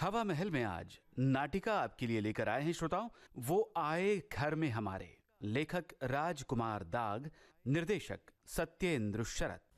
हवा महल में आज नाटिका आपके लिए लेकर आए हैं श्रोताओं, वो आए घर में हमारे। लेखक राजकुमार दाग, निर्देशक सत्येंद्र शरत।